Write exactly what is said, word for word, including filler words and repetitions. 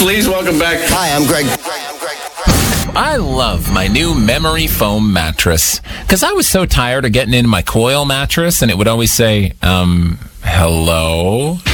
Please welcome back. Hi, I'm Greg. I love my new memory foam mattress because I was so tired of getting into my coil mattress and it would always say, um, hello?